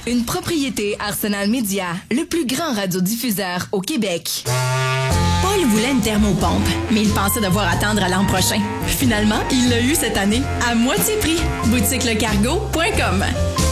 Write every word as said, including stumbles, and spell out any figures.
Une propriété Arsenal Média, le plus grand radiodiffuseur au Québec. Paul voulait une thermopompe, mais il pensait devoir attendre à l'an prochain. Finalement, il l'a eu cette année, à moitié prix. boutique le cargo point com.